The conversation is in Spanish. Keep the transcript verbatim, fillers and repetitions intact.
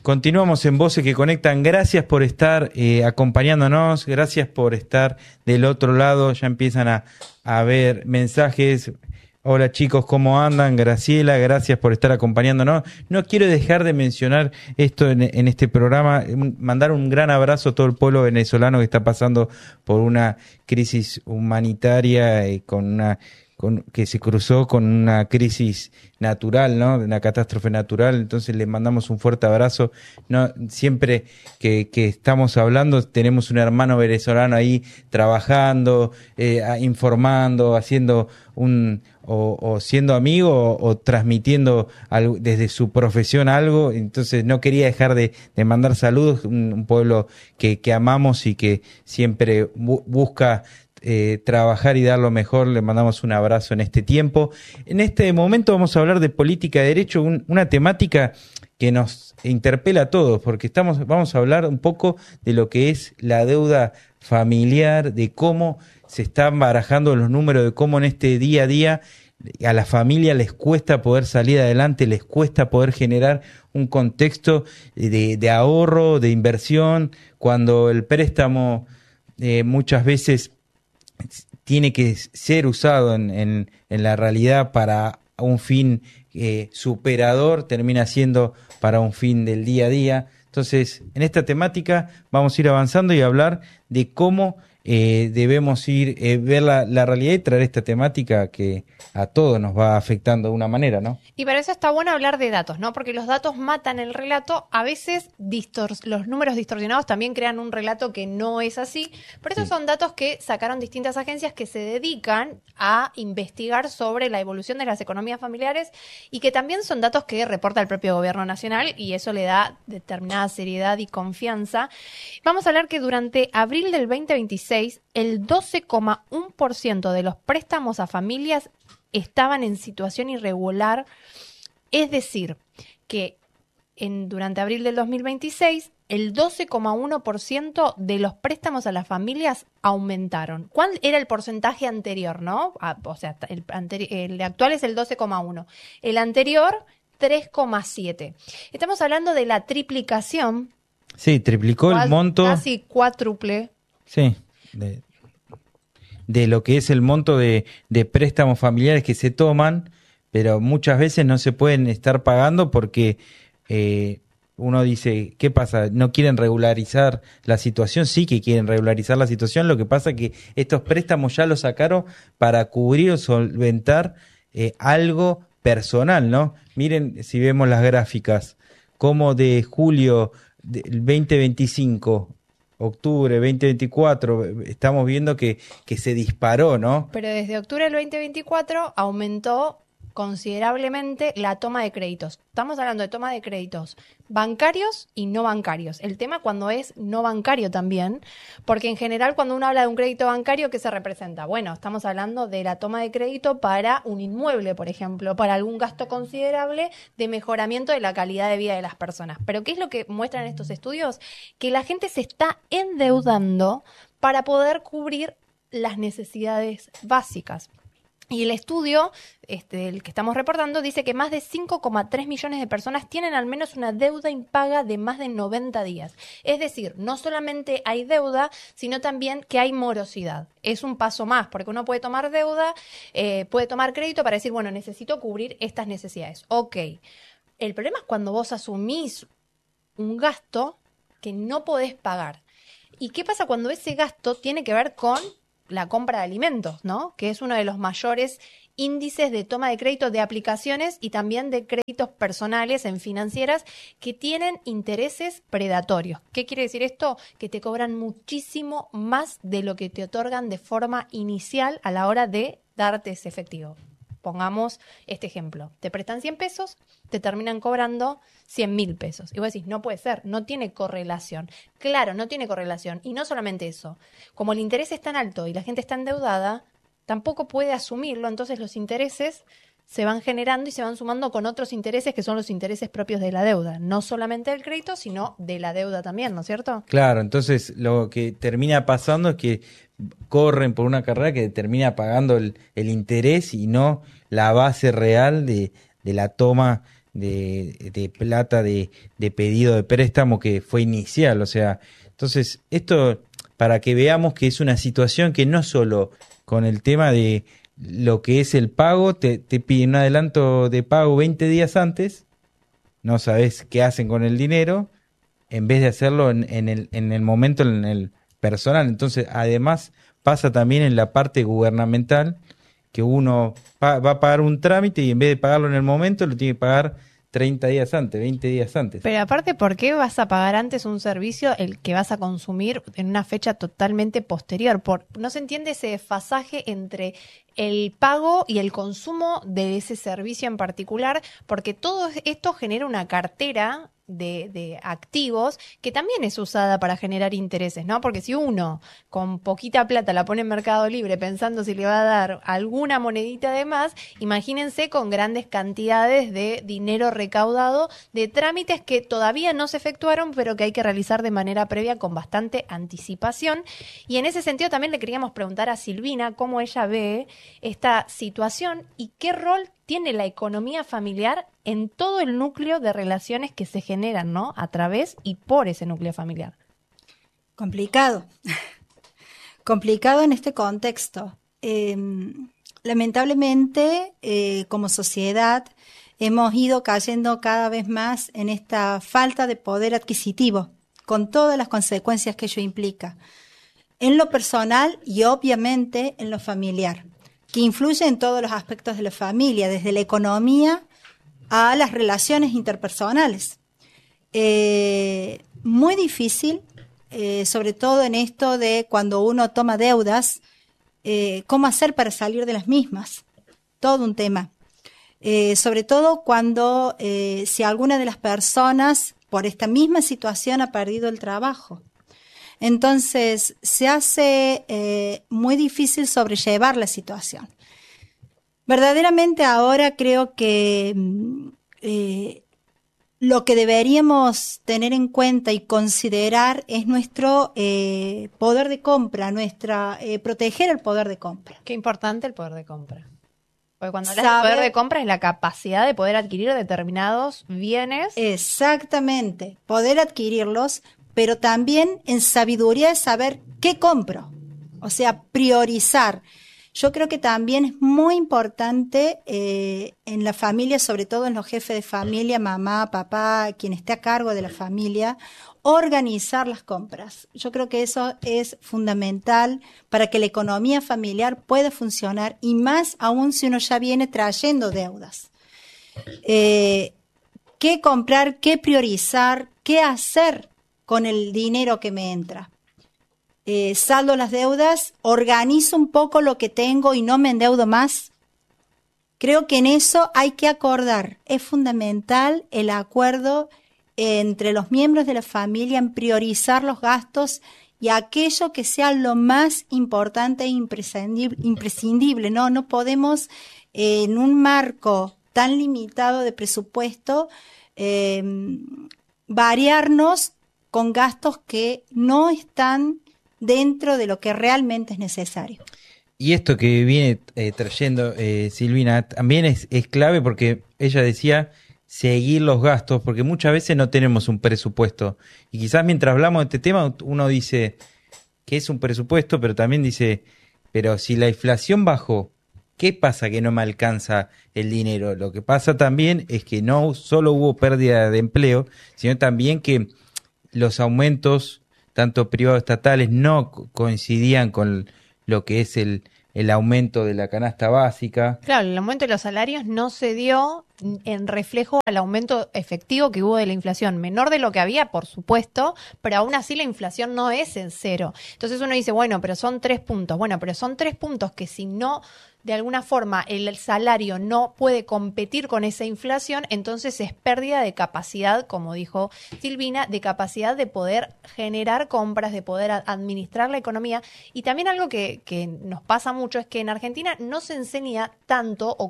Continuamos en Voces que Conectan. Gracias por estar eh, acompañándonos, gracias por estar del otro lado. Ya empiezan a, a ver mensajes. Hola chicos, ¿cómo andan? Graciela, gracias por estar acompañándonos. No quiero dejar de mencionar esto en, en este programa, mandar un gran abrazo a todo el pueblo venezolano que está pasando por una crisis humanitaria y con una Con, que se cruzó con una crisis natural, ¿no? Una catástrofe natural. Entonces le mandamos un fuerte abrazo. No, siempre que, que estamos hablando tenemos un hermano venezolano ahí trabajando, eh, informando, haciendo un o, o siendo amigo o, o transmitiendo algo, desde su profesión algo. Entonces no quería dejar de, de mandar saludos. Un, un pueblo que, que amamos y que siempre bu- busca Eh, trabajar y dar lo mejor. Le mandamos un abrazo en este tiempo. En este momento vamos a hablar de política de derecho, un, una temática que nos interpela a todos, porque estamos, vamos a hablar un poco de lo que es la deuda familiar, de cómo se están barajando los números, de cómo en este día a día a la familia les cuesta poder salir adelante, les cuesta poder generar un contexto de, de ahorro, de inversión, cuando el préstamo eh, muchas veces tiene que ser usado en, en, en la realidad para un fin eh, superador, termina siendo para un fin del día a día. Entonces, en esta temática vamos a ir avanzando y hablar de cómo eh, debemos ir, eh, ver la, la realidad y traer esta temática que a todos nos va afectando de una manera, ¿no? Y para eso está bueno hablar de datos, ¿no? Porque los datos matan el relato. A veces distors- los números distorsionados también crean un relato que no es así. Por eso Sí. son datos que sacaron distintas agencias que se dedican a investigar sobre la evolución de las economías familiares y que también son datos que reporta el propio gobierno nacional y eso le da determinada seriedad y confianza. Vamos a hablar que durante abril del veinte veintiséis el doce coma uno por ciento de los préstamos a familias estaban en situación irregular, es decir, que en, durante abril del dos mil veintiséis el doce coma uno por ciento de los préstamos a las familias aumentaron. ¿Cuál era el porcentaje anterior, no? Ah, o sea, el, anteri- el actual es el doce coma uno. El anterior, tres coma siete. Estamos hablando de la triplicación. Sí, triplicó cuad- el monto. Casi cuádruple. Sí, de, de lo que es el monto de, de préstamos familiares que se toman, pero muchas veces no se pueden estar pagando porque eh, uno dice, ¿qué pasa? ¿No quieren regularizar la situación? Sí que quieren regularizar la situación, lo que pasa es que estos préstamos ya los sacaron para cubrir o solventar eh, algo personal, ¿no? Miren, si vemos las gráficas, como de julio del veinte veinticinco octubre veinte veinticuatro, estamos viendo que, que se disparó, ¿no? Pero desde octubre del veinte veinticuatro aumentó considerablemente la toma de créditos. Estamos hablando de toma de créditos bancarios y no bancarios. El tema cuando es no bancario también, porque en general cuando uno habla de un crédito bancario, ¿qué se representa? Bueno, estamos hablando de la toma de crédito para un inmueble, por ejemplo, para algún gasto considerable de mejoramiento de la calidad de vida de las personas. Pero ¿qué es lo que muestran estos estudios? Que la gente se está endeudando para poder cubrir las necesidades básicas. Y el estudio, este, el que estamos reportando, dice que más de cinco coma tres millones de personas tienen al menos una deuda impaga de más de noventa días. Es decir, no solamente hay deuda, sino también que hay morosidad. Es un paso más, porque uno puede tomar deuda, eh, puede tomar crédito para decir, bueno, necesito cubrir estas necesidades. Ok. El problema es cuando vos asumís un gasto que no podés pagar. ¿Y qué pasa cuando ese gasto tiene que ver con la compra de alimentos, ¿no? Que es uno de los mayores índices de toma de crédito de aplicaciones y también de créditos personales en financieras que tienen intereses predatorios. ¿Qué quiere decir esto? Que te cobran muchísimo más de lo que te otorgan de forma inicial a la hora de darte ese efectivo. Pongamos este ejemplo. Te prestan cien pesos, te terminan cobrando cien mil pesos. Y vos decís, no puede ser, no tiene correlación. Claro, no tiene correlación. Y no solamente eso. Como el interés es tan alto y la gente está endeudada, tampoco puede asumirlo. Entonces los intereses se van generando y se van sumando con otros intereses que son los intereses propios de la deuda. No solamente del crédito, sino de la deuda también, ¿no es cierto? Claro, entonces lo que termina pasando es que corren por una carrera que termina pagando el, el interés y no la base real de, de la toma de, de plata de, de pedido de préstamo que fue inicial. O sea, entonces esto para que veamos que es una situación que no solo con el tema de lo que es el pago, te, te piden un adelanto de pago veinte días antes, no sabes qué hacen con el dinero, en vez de hacerlo en, en, el, en el momento, en el personal. Entonces, además, pasa también en la parte gubernamental, que uno pa- va a pagar un trámite y en vez de pagarlo en el momento, lo tiene que pagar treinta días antes, veinte días antes. Pero aparte, ¿por qué vas a pagar antes un servicio el que vas a consumir en una fecha totalmente posterior? Por, no se entiende ese desfasaje entre el pago y el consumo de ese servicio en particular, porque todo esto genera una cartera de, de activos que también es usada para generar intereses, ¿no? Porque si uno con poquita plata la pone en Mercado Libre pensando si le va a dar alguna monedita de más, imagínense con grandes cantidades de dinero recaudado de trámites que todavía no se efectuaron, pero que hay que realizar de manera previa con bastante anticipación. Y en ese sentido también le queríamos preguntar a Silvina cómo ella ve esta situación y qué rol tiene la economía familiar en todo el núcleo de relaciones que se generan, ¿no? A través y por ese núcleo familiar. Complicado. Complicado en este contexto. Eh, lamentablemente, eh, como sociedad, hemos ido cayendo cada vez más en esta falta de poder adquisitivo, con todas las consecuencias que ello implica, en lo personal y obviamente en lo familiar, que influye en todos los aspectos de la familia, desde la economía a las relaciones interpersonales. Eh, muy difícil, eh, sobre todo en esto de cuando uno toma deudas, eh, cómo hacer para salir de las mismas, todo un tema. Eh, sobre todo cuando eh, si alguna de las personas por esta misma situación ha perdido el trabajo. Entonces, se hace eh, muy difícil sobrellevar la situación. Verdaderamente ahora creo que eh, lo que deberíamos tener en cuenta y considerar es nuestro eh, poder de compra, nuestra eh, proteger el poder de compra. Qué importante el poder de compra. Porque cuando hablas Saber, de poder de compra es la capacidad de poder adquirir determinados bienes. Exactamente, poder adquirirlos, pero también en sabiduría de saber qué compro, o sea, priorizar. Yo creo que también es muy importante eh, en la familia, sobre todo en los jefes de familia, mamá, papá, quien esté a cargo de la familia, organizar las compras. Yo creo que eso es fundamental para que la economía familiar pueda funcionar y más aún si uno ya viene trayendo deudas. Eh, ¿Qué comprar? ¿Qué priorizar? ¿Qué hacer con el dinero que me entra? Eh, saldo las deudas, organizo un poco lo que tengo y no me endeudo más. Creo que en eso hay que acordar. Es fundamental el acuerdo entre los miembros de la familia en priorizar los gastos y aquello que sea lo más importante e imprescindible. imprescindible ¿no? No podemos, eh, en un marco tan limitado de presupuesto, eh, variarnos con gastos que no están dentro de lo que realmente es necesario. Y esto que viene eh, trayendo eh, Silvina también es, es clave porque ella decía seguir los gastos, porque muchas veces no tenemos un presupuesto. Y quizás mientras hablamos de este tema uno dice que es un presupuesto, pero también dice, pero si la inflación bajó, ¿qué pasa que no me alcanza el dinero? Lo que pasa también es que no solo hubo pérdida de empleo, sino también que los aumentos tanto privados estatales no co- coincidían con lo que es el, el aumento de la canasta básica. Claro, el aumento de los salarios no se dio en reflejo al aumento efectivo que hubo de la inflación, menor de lo que había, por supuesto, pero aún así la inflación no es en cero. Entonces uno dice, bueno, pero son tres puntos. Bueno, pero son tres puntos que si no, de alguna forma, el salario no puede competir con esa inflación, entonces es pérdida de capacidad, como dijo Silvina, de capacidad de poder generar compras, de poder a- administrar la economía. Y también algo que, que nos pasa mucho es que en Argentina no se enseña tanto o